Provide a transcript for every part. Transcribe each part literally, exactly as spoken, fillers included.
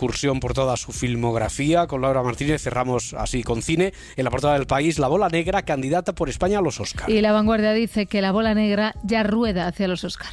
incursión por toda su filmografía. Con Laura Martínez cerramos así con cine. En la portada del País, La Bola Negra, candidata por España a los Oscar. Y La Vanguardia dice que La Bola Negra ya rueda hacia los Oscar.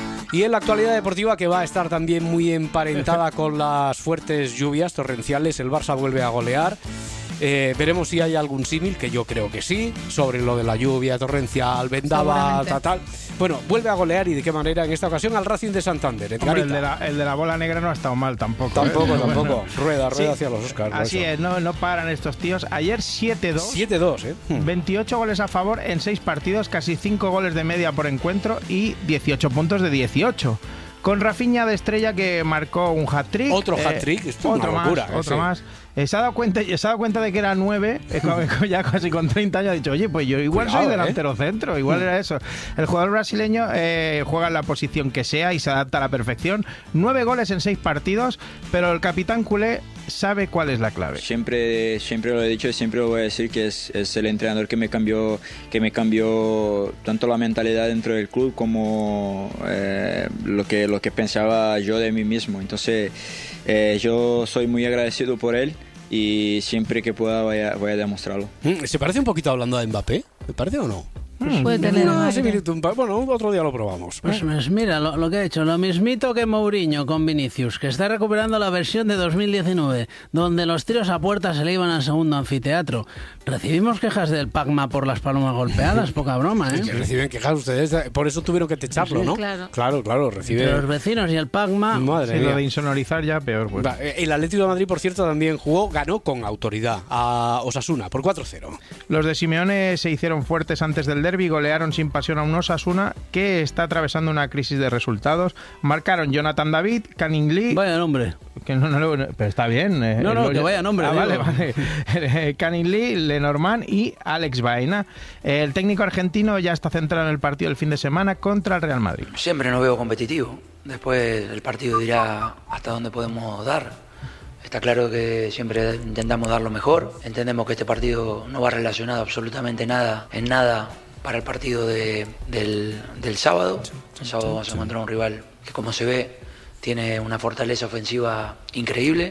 Y en la actualidad deportiva, que va a estar también muy emparentada con las fuertes lluvias torrenciales, el Barça vuelve a golear. Eh, veremos si hay algún símil, que yo creo que sí, sobre lo de la lluvia torrencial, vendaval, tal, tal. Bueno, vuelve a golear, y de qué manera, en esta ocasión al Racing de Santander. Hombre, el, de la, el de la bola negra no ha estado mal tampoco. Tampoco, ¿eh? tampoco. Bueno. Rueda, rueda Sí, hacia los Oscars. Así es, no, no paran estos tíos. Ayer siete dos. siete dos, ¿eh? veintiocho goles a favor en seis partidos, casi cinco goles de media por encuentro y dieciocho puntos de dieciocho. Con Rafinha de estrella, que marcó un hat-trick. Otro eh, hat-trick, esto es otro una locura. Más, eh, otro sí. más. Eh, se, ha dado cuenta, se ha dado cuenta de que era nueve, eh, ya casi con treinta años. Ha dicho, oye, pues yo igual Cuidado, soy delantero eh. centro, igual era eso. El jugador brasileño eh, juega en la posición que sea y se adapta a la perfección. Nueve goles en seis partidos, pero el capitán culé sabe cuál es la clave. Siempre, siempre lo he dicho y siempre lo voy a decir, que es, es el entrenador que me cambió, que me cambió tanto la mentalidad dentro del club como eh, lo que lo que pensaba yo de mí mismo. Entonces eh, yo soy muy agradecido por él y siempre que pueda voy a, voy a demostrarlo. ¿Se parece un poquito hablando de Mbappé? ¿Me parece o no? Pues puede tener No, un similitud. Bueno, otro día lo probamos. Pues, pues mira, lo, lo que ha hecho, lo mismito que Mourinho con Vinicius, que está recuperando la versión de dos mil diecinueve, donde los tiros a puerta se le iban al segundo anfiteatro. Recibimos quejas del Pacma por las palomas golpeadas, poca broma, ¿eh? Que reciben quejas ustedes, por eso tuvieron que techarlo, ¿no? Sí, claro. Claro, claro, recibe... Entre los vecinos y el Pacma... Madre Sí, mía. lo de insonorizar ya peor. Pues. Va, El Atlético de Madrid, por cierto, también jugó, ganó con autoridad a Osasuna por cuatro cero. Los de Simeone se hicieron fuertes antes del derbi, golearon sin pasión a un Osasuna que está atravesando una crisis de resultados. Marcaron Jonathan David, Canning Lee... Vaya nombre. Que no, no, no, pero está bien. Eh, No, no, el- que vaya nombre, Ah, digo. vale, vale. Canning Lee, Lenormand y Alex Baena. El técnico argentino ya está centrado en el partido del fin de semana contra el Real Madrid. Siempre nos veo competitivo. Después el partido dirá hasta dónde podemos dar. Está claro que siempre intentamos dar lo mejor. Entendemos que este partido no va relacionado absolutamente nada, en nada, para el partido de, del, del sábado. El sábado vamos a encontrar un rival que, como se ve, tiene una fortaleza ofensiva increíble.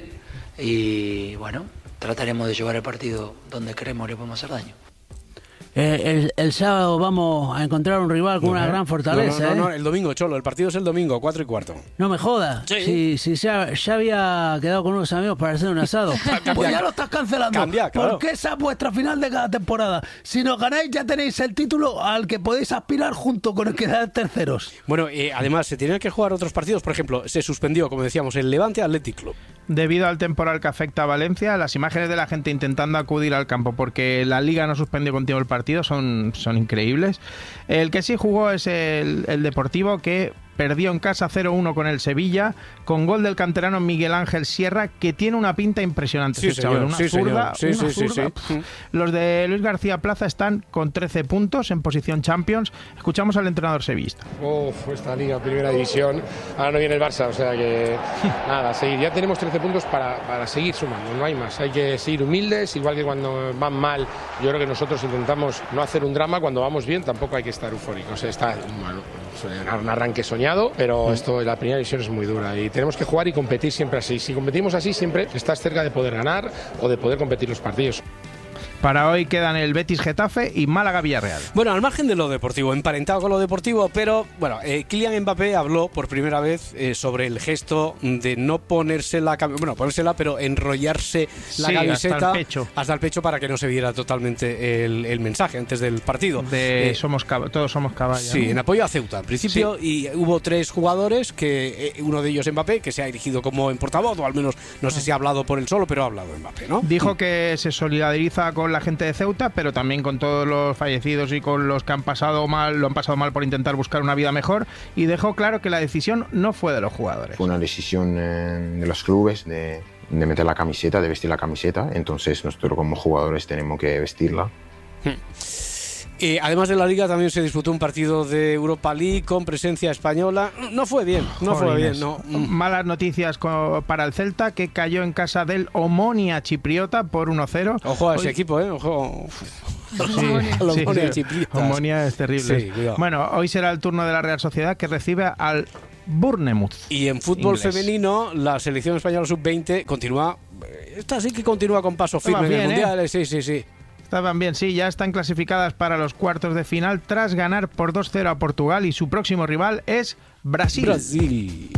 Y bueno, trataremos de llevar el partido donde creemos le podemos hacer daño. Eh, el, el sábado vamos a encontrar un rival con una gran fortaleza, No, no, no, no, ¿eh? el domingo, Cholo, el partido es el domingo, cuatro y cuarto. No me jodas. Sí. Si, si ya, ya había quedado con unos amigos para hacer un asado, pues ya lo estás cancelando. Cambia, claro. Porque esa es vuestra final de cada temporada. Si nos ganáis, ya tenéis el título al que podéis aspirar junto con el que da terceros. Bueno, eh, además se tienen que jugar otros partidos. Por ejemplo, se suspendió, como decíamos, el Levante Athletic Club. Debido al temporal que afecta a Valencia, las imágenes de la gente intentando acudir al campo porque la Liga no suspendió contigo el partido son, son increíbles. El que sí jugó es el, el Deportivo, que perdió en casa cero uno con el Sevilla, con gol del canterano Miguel Ángel Sierra, que tiene una pinta impresionante. Sí, ese chaval, señor, una sí, zurda, señor. Sí, una sí, sí, zurda. sí. Los de Luis García Plaza están con trece puntos en posición Champions. Escuchamos al entrenador sevillista. Uf, esta liga, primera división. Ahora no viene el Barça, o sea que nada, seguir. Ya tenemos trece puntos para, para seguir sumando, no hay más. Hay que seguir humildes, igual que cuando van mal. Yo creo que nosotros intentamos no hacer un drama. Cuando vamos bien tampoco hay que estar eufóricos. Está bueno, un arranque soñado, pero esto, la primera división es muy dura y tenemos que jugar y competir siempre así. Si competimos así, siempre estás cerca de poder ganar o de poder competir los partidos. Para hoy quedan el Betis Getafe y Málaga Villarreal. Bueno, al margen de lo deportivo, emparentado con lo deportivo, pero bueno, eh, Kylian Mbappé habló por primera vez eh, sobre el gesto de no ponerse la camiseta, bueno, ponérsela, pero enrollarse la Sí, camiseta hasta el pecho. hasta el pecho para que no se viera totalmente el, el mensaje antes del partido. De Eh, somos cab- todos somos caballos. Sí, en apoyo a Ceuta, en principio, y hubo tres jugadores, que eh, uno de ellos Mbappé, que se ha erigido como en portavoz, o al menos no sé si ha hablado por él solo, pero ha hablado Mbappé, ¿no? Dijo que se solidariza con la gente de Ceuta, pero también con todos los fallecidos y con los que han pasado mal, lo han pasado mal por intentar buscar una vida mejor, y dejó claro que la decisión no fue de los jugadores. Fue una decisión eh, de los clubes de, de meter la camiseta, de vestir la camiseta, entonces nosotros como jugadores tenemos que vestirla. Eh, además de la Liga, también se disputó un partido de Europa League con presencia española. No fue bien, no fue Jolines. bien, no. Malas noticias co- para el Celta, que cayó en casa del Omonia Chipriota por uno cero. Ojo a ese Hoy- equipo, ¿eh? Ojo. Sí, A los sí, Omonia sí. Chipriotas. Omonia es terrible. Sí, cuidado. Bueno, hoy será el turno de la Real Sociedad, que recibe al Bournemouth. Y en fútbol inglés. femenino, la selección española sub veinte continúa. Esta sí que continúa con paso firme Estaban en el bien, mundial. ¿eh? Sí, sí, sí. Estaban bien, sí, ya están clasificadas para los cuartos de final tras ganar por dos cero a Portugal y su próximo rival es Brasil. Brasil.